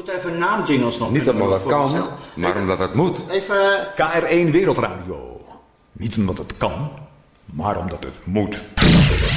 moet even naamjingles nog. Niet omdat het kan, maar omdat het moet. Even... KR1 Wereldradio. Niet omdat het kan, maar omdat het moet.